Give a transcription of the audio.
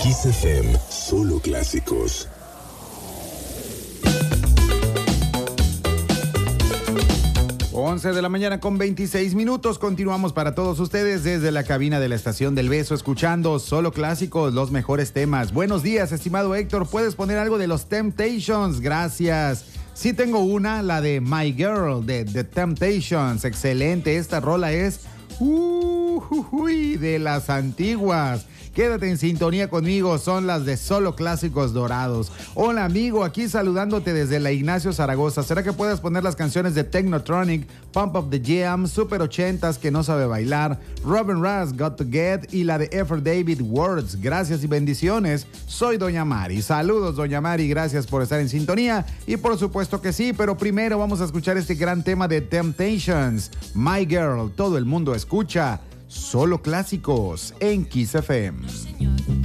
Kiss FM, solo clásicos. Once de la mañana con 26 minutos. Continuamos para todos ustedes desde la cabina de la Estación del Beso, escuchando solo clásicos, los mejores temas. Buenos días, estimado Héctor. ¿Puedes poner algo de los Temptations? Gracias. Sí tengo una, la de My Girl, de The Temptations. Excelente, esta rola es de las antiguas. Quédate en sintonía conmigo, son las de Solo Clásicos Dorados. Hola amigo, aquí saludándote desde la Ignacio Zaragoza. ¿Será que puedes poner las canciones de Technotronic, Pump Up the Jam, Super 80s que no sabe bailar, Robin Russ, Got to Get y la de Effort David Words? Gracias y bendiciones. Soy Doña Mari. Saludos Doña Mari, gracias por estar en sintonía. Y por supuesto que sí, pero primero vamos a escuchar este gran tema de Temptations, My Girl. Todo el mundo escucha Solo Clásicos en Kiss FM.